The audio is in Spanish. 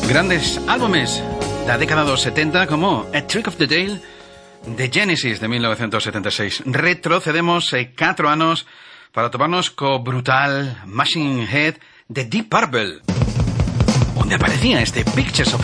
Grandes álbumes da década dos 70 como A Trick of the Tail de Genesis de 1976. Retrocedemos 4 anos para toparnos co brutal Machine Head de Deep Purple, onde aparecía este Pictures of